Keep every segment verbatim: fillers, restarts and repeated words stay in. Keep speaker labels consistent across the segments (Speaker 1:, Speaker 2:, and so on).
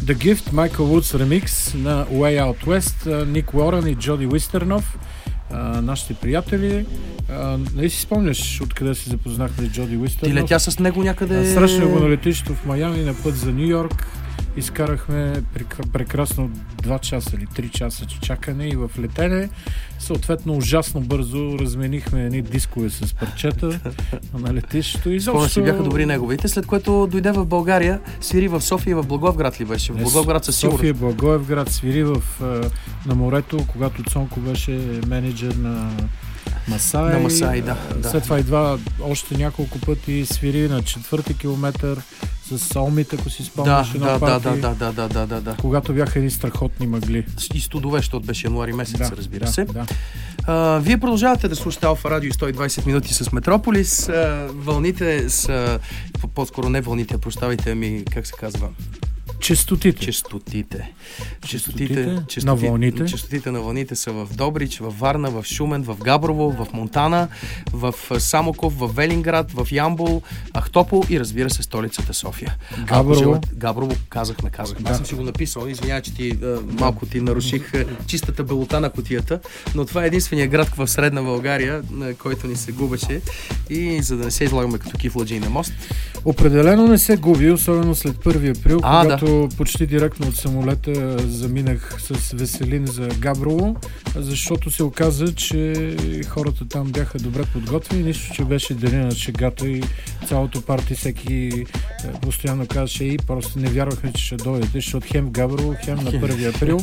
Speaker 1: The Gift, Michael Woods ремикс на Way Out West, Ник Уорън и Джоди Уистернов, нашите приятели. Не си спомняш откъде се запознахме с Джоди Уистернов?
Speaker 2: Ти летя с него някъде...
Speaker 1: Срещнах го на летището в Майами на път за Ню Йорк. Изкарахме прекрасно два часа или три часа чакане и в летене. Съответно, ужасно бързо разменихме едни дискове с парчета на летището. И
Speaker 2: защо... си бяха добри неговите, след което дойде в България, свири в София и в Благоевград ли беше? В Благоевград със сигурност.
Speaker 1: София, Благоевград, свири в, на морето, когато Цонко беше менеджер на Масай.
Speaker 2: На Масай, да, да.
Speaker 1: След това идва още няколко пъти, свири на четвърти километър с Олмит, ако си спомняш,
Speaker 2: да,
Speaker 1: на
Speaker 2: да,
Speaker 1: парти,
Speaker 2: да, да, да, да, да, да.
Speaker 1: когато бяха едни страхотни мъгли.
Speaker 2: И студове, защото беше януари месец, да, разбира
Speaker 1: да,
Speaker 2: се.
Speaker 1: Да.
Speaker 2: А, вие продължавате да слушате Алфа Радио сто и двайсет минути с Метрополис. А, вълните са, по-скоро не вълните, прощавайте ми, как се казва?
Speaker 1: Честотите.
Speaker 2: Честотите.
Speaker 1: Честотите,
Speaker 2: Честотите
Speaker 1: на вълните.
Speaker 2: Честотите на вълните са в Добрич, в Варна, в Шумен, в Габрово, в Монтана, в Самоков, в Велинград, в Ямбол, Ахтопол и разбира се столицата София.
Speaker 1: Габрово.
Speaker 2: Желат... Габрово, казахме, казахме. Да. Аз съм си го написал, извинявай, че ти а, малко ти наруших а, чистата белота на кутията, но това е единствения град в Средна България, на който ни се губеше и за да не се излагаме като кифладжи на мост.
Speaker 1: Определено не се губи, особено след първи април,
Speaker 2: а,
Speaker 1: когато
Speaker 2: да.
Speaker 1: почти директно от самолета заминах с Веселин за Габрово, защото се оказа, че хората там бяха добре подготвени, нищо, че беше деня на шегата и цялото парти всеки постоянно казваше и просто не вярвахме, че ще дойдете, защото хем в Габрово, хем на първи април,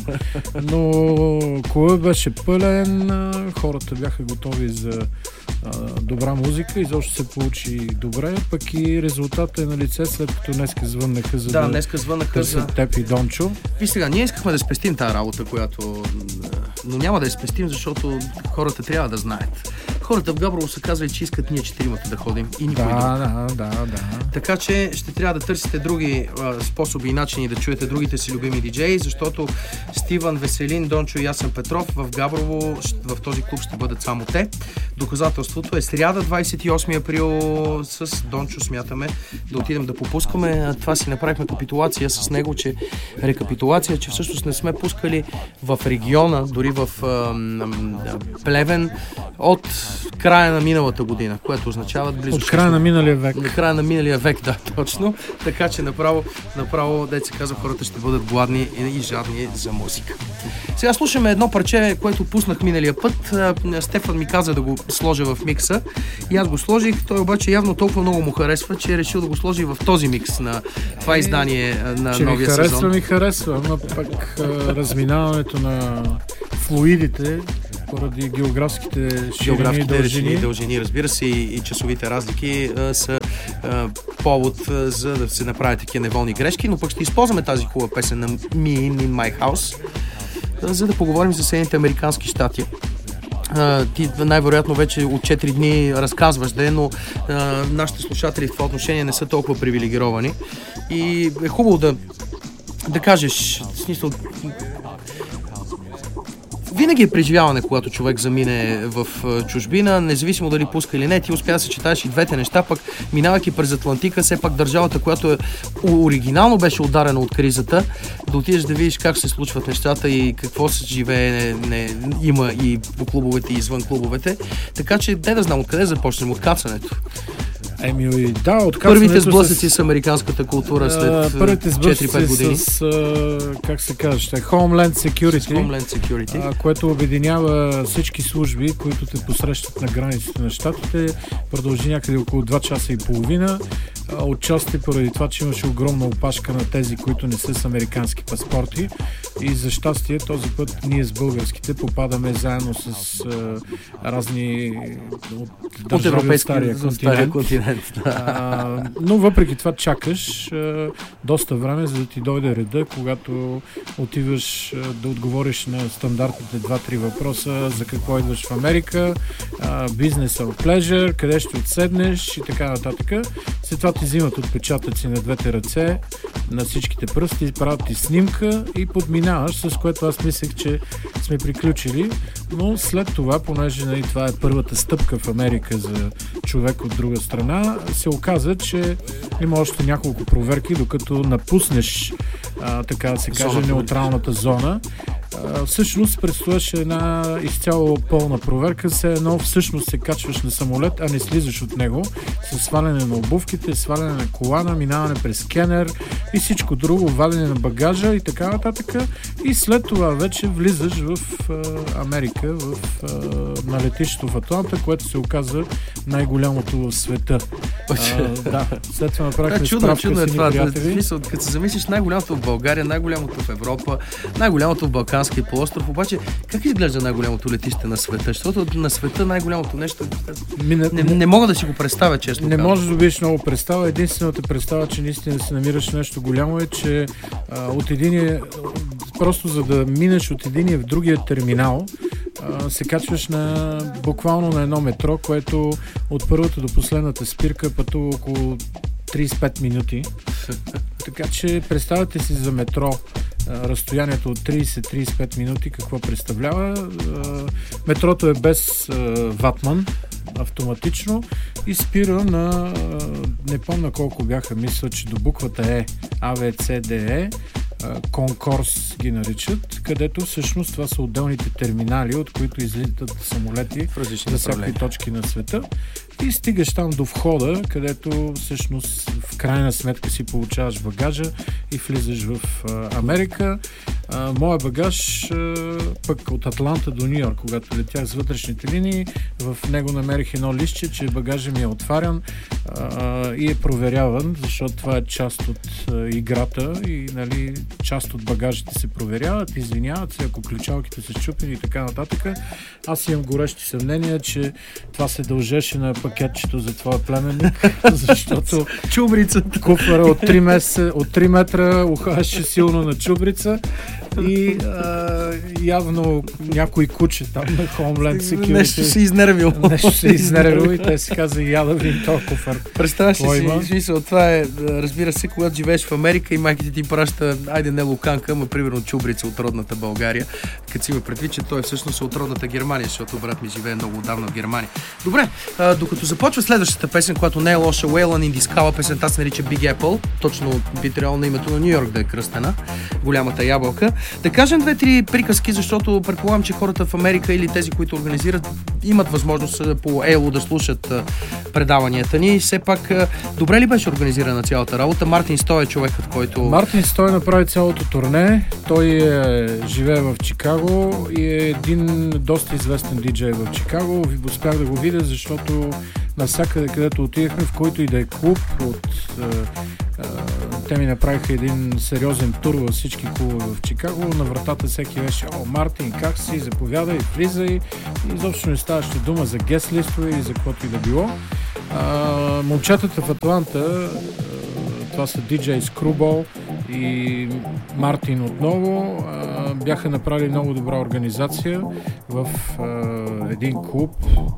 Speaker 1: но клубът беше пълен, хората бяха готови за добра музика и защо се получи добре, пък и резултатът е на лице, след като днеска звъннаха за
Speaker 2: да,
Speaker 1: да
Speaker 2: днеска звъннаха за
Speaker 1: теб и Дончо.
Speaker 2: И сега, ние искахме да спестим тази работа, която... но няма да я спестим, защото хората трябва да знаят. Хората в Габрово са казали, че искат ние четиримата да ходим и никой друг.
Speaker 1: Да, да, да, да.
Speaker 2: Така че ще трябва да търсите други а, способи и начини да чуете другите си любими диджеи, защото Стивън, Веселин, Дончо и Ясен Петров в Габрово, в този клуб ще бъдат само те. Доказателството е сряда, двайсет и осми април, с Дончо смятаме да отидем да попускаме. Това си направихме капитулация с него, че рекапитулация, че всъщност не сме пускали в региона, дори в а, а, Плевен от края на миналата година, което означава близо...
Speaker 1: От края на миналия век.
Speaker 2: На края на миналия век, да, точно. Така че направо, направо, дет се казва, хората ще бъдат гладни и жадни за музика. Сега слушаме едно парче, което пуснах миналия път. Стефан ми каза да го сложа в микса и аз го сложих. Той обаче явно толкова много му харесва, че е решил да го сложи в този микс на това издание на
Speaker 1: че
Speaker 2: новия
Speaker 1: ми харесва,
Speaker 2: сезон.
Speaker 1: ми харесва, но пък разминаването на флуидите поради географските ширини и дължини.
Speaker 2: дължини, разбира се, и, и часовите разлики а, са а, повод а, за да се направят такива неволни грешки, но пък ще използваме тази хубава песен на Me in My House, а, за да поговорим за Съединените американски щати. Uh, ти най-вероятно вече от четири дни разказваш, да, но uh, нашите слушатели в това отношение не са толкова привилегировани и е хубаво да, да кажеш, в смисъл, винаги е преживяване, когато човек замине в чужбина, независимо дали пуска или не, ти успя да съчетаеш и двете неща, пък минавайки през Атлантика, все пак държавата, която е оригинално беше ударена от кризата, да отидеш да видиш как се случват нещата и какво се живее, не, не, има и по клубовете и извън клубовете. Така че, де да знам откъде започнем, от кацането.
Speaker 1: Еми, да, от
Speaker 2: първите сблъсъци с... с американската култура след четири-пет години.
Speaker 1: С, а, как се казва, Homeland Security,
Speaker 2: Homeland Security.
Speaker 1: А, което обединява всички служби, които те посрещат на границите на щатите. Продължи някъде около два часа и половина. Отчасти поради това, че имаше огромна опашка на тези, които не са с американски паспорти. И за щастие този път ние с българските попадаме заедно с а, разни от държави от стария континент.
Speaker 2: континент да.
Speaker 1: а, но въпреки това чакаш а, доста време, за да ти дойде реда, когато отиваш а, да отговориш на стандартните два-три въпроса за какво идваш в Америка, бизнес or pleasure, къде ще отседнеш и така нататък. След това ти взимат отпечатъци на двете ръце, на всичките пръсти, правят ти снимка и подминаваш, с което аз мислех, че сме приключили, но след това, понеже нали, това е първата стъпка в Америка за човек от друга страна, се оказа, че има още няколко проверки, докато напуснеш а, така да се каже,
Speaker 2: Зоната.
Speaker 1: неутралната зона. Uh, всъщност предстояше една изцяло пълна проверка, все едно всъщност се качваш на самолет, а не слизаш от него, с сваляне на обувките, сваляне на колана, минаване през скенер и всичко друго, валене на багажа и така нататък. И след това вече влизаш в uh, Америка, в, uh, на летището в Атланта, което се оказа най-голямото в света. Uh, да, след това направихме
Speaker 2: чудно,
Speaker 1: справка
Speaker 2: чудно е
Speaker 1: с
Speaker 2: това.
Speaker 1: приятели.
Speaker 2: Като се замислиш, най-голямото в България, най-голямото в Европа, най-голямото в Балканския полуостров, обаче как изглежда най-голямото летище на света? Защото на света най-голямото нещо
Speaker 1: Ми, не,
Speaker 2: не, не мога да си го представя, честно.
Speaker 1: Не
Speaker 2: казвам.
Speaker 1: можеш да добиеш много представа. Единствената представа, че наистина се намираш нещо голямо е, че а, от единия, просто за да минеш от единия в другия терминал, а, се качваш на, буквално на едно метро, което от първата до последната спирка пътува около трийсет и пет минути. Така че представете си за метро разстоянието от трийсет до трийсет и пет минути какво представлява. Метрото е без ватман, автоматично и спира на, не помня колко бяха, мисля, че до буквата Е, А, В, С, Д, Е, конкурс ги наричат, където всъщност това са отделните терминали, от които излитат самолети за всякакви точки на света. И стигаш там до входа, където всъщност в крайна сметка си получаваш багажа и влизаш в а, Америка. А, моя багаж а, пък от Атланта до Ню Йорк, когато летях с вътрешните линии, в него намерих едно листче, че багажа ми е отварян а, и е проверяван, защото това е част от а, играта и нали, част от багажите се проверяват, извиняват се, ако ключалките са счупени и така нататък. Аз имам горещи съмнения, че това се дължеше на пакетчето за твоя племенник, защото
Speaker 2: чубрицата.
Speaker 1: Куфара от три, месеца, от три метра ухаше силно на чубрица и а, явно някой куче там на Homeland Security.
Speaker 2: Нещо се изнервил.
Speaker 1: Нещо се изнервил и те си каза, я да видим този куфар.
Speaker 2: Представяш ли си, смисъл, това е, разбира се, когато живееш в Америка и майките ти праща, айде не луканка, ама примерно чубрица от родната България, като си има предвид, че той всъщност е от родната Германия, защото брат ми живее много отдавна в Германия. Добре, а, докато започва следващата песен, която не е лоша, Waylon in the Scala, песента се нарича Big Apple, точно би трябвало на името на Ню Йорк да е кръстена, голямата ябълка. Да кажем две-три приказки, защото предполагам, че хората в Америка или тези, които организират, имат възможност по Ело да слушат предаванията ни. Все пак, добре ли беше организирана цялата работа? Мартин Стой е човекът, който...
Speaker 1: Мартин Стой направи цялото турне. Той е, живее в Чикаго и е един доста известен диджей в Чикаго. Успях да го видя, защото навсякъде, където отидехме, в който и да е клуб, от, е, е, те ми направиха един сериозен тур във всички клубове в Чикаго. На вратата всеки беше: "О, Мартин, как си? Заповядай, влизай." И изобщо не ставаше дума за гест листове или за каквото и да било. А, момчетата в Атланта, това са диджей Screwball и Мартин отново, а, бяха направили много добра организация в а, един клуб.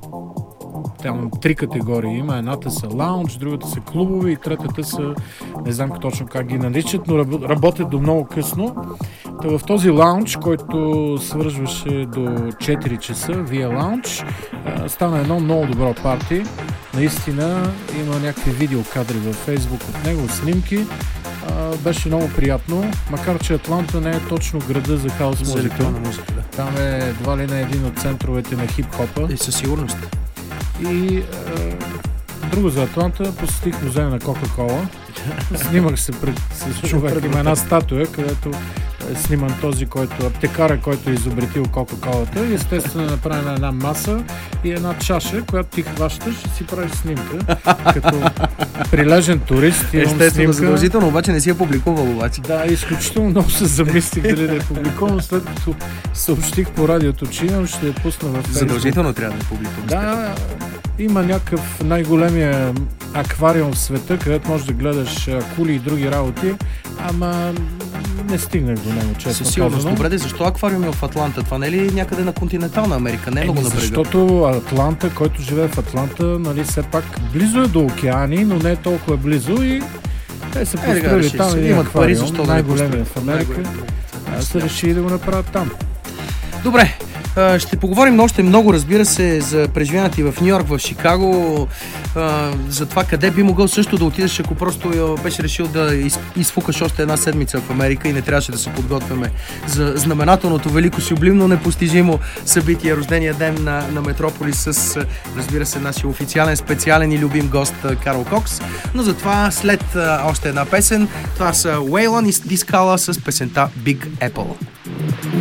Speaker 1: Там три категории има. Едната са лаунж, другата са клубове и третата са, не знам точно как ги наричат, но работят до много късно. Та в този лаунж, който свързваше до четири часа, вия лаунж, стана едно много добро парти. Наистина има някакви видеокадри във Фейсбук от него, снимки. Беше много приятно, макар че Атланта не е точно града за хаус музика.
Speaker 2: музика да.
Speaker 1: Там е едва ли не един от центровете на хип-хопа.
Speaker 2: И със сигурност.
Speaker 1: И е, друго за Атланта, посетих музея на Кока-Кола. Снимах се пред с човек. Има една статуя, където е сниман този, който аптекара, който е изобретил Кока-Колата. И естествено е направена една маса и една чаша, която ти хващаш и си правиш снимка. Като прилежен турист имам
Speaker 2: естествено,
Speaker 1: снимка.
Speaker 2: задължително, обаче не си я публикувал обаче.
Speaker 1: Да, изключително много се замислих дали да я публикувам, след като съобщих по радиото, че имам, ще я пусна във Фейсбук.
Speaker 2: Задължително трябва да я публикувам.
Speaker 1: Да, има някакъв най-големия аквариум в света, където можеш да гледаш кули и други работи, ама не стигнах до него, честно
Speaker 2: със сигурност.
Speaker 1: казано.
Speaker 2: Добре, защо аквариум е в Атланта? Това не е ли някъде на континентална Америка? Не е много на брега.
Speaker 1: Защото Атланта, който живее в Атланта, нали, все пак близо е до океани, но не е толкова близо и те са
Speaker 2: Е,
Speaker 1: построили
Speaker 2: да,
Speaker 1: там един
Speaker 2: имат пари,
Speaker 1: аквариум,
Speaker 2: защо да не
Speaker 1: най-големия
Speaker 2: построят?
Speaker 1: в Америка. Аз са решили да го направят там.
Speaker 2: Добре, А, ще поговорим още много, разбира се, за преживяването и в Ню Йорк, в Чикаго, а, за това къде би могъл също да отидеш, ако просто беше решил да из, изфукаш още една седмица в Америка и не трябваше да се подготвяме за знаменателното, велико, сюблимно, непостижимо събитие, рождения ден на, на Метрополис с, разбира се, нашия официален, специален и любим гост Карл Кокс. Но затова след а, още една песен, това са Waylon и Дискала с песента Big Apple.